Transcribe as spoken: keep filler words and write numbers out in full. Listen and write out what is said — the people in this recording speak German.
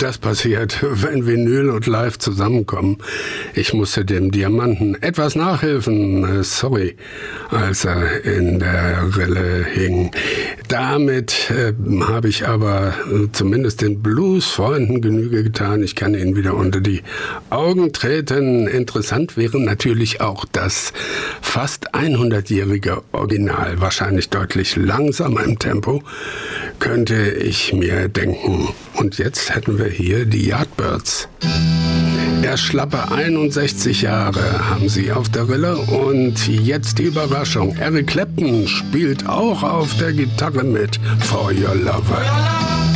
Das passiert, wenn Vinyl und Live zusammenkommen. Ich musste dem Diamanten etwas nachhelfen, sorry, als er in der Rille hing. Damit äh, habe ich aber äh, zumindest den Blues-Freunden Genüge getan. Ich kann ihnen wieder unter die Augen treten. Interessant wäre natürlich auch das fast hundertjährige Original, wahrscheinlich deutlich langsamer im Tempo, könnte ich mir denken. Und jetzt hätten wir hier die Yardbirds. Erst schlappe einundsechzig Jahre haben sie auf der Rille und jetzt die Überraschung. Eric Clapton spielt auch auf der Gitarre mit For Your Lover.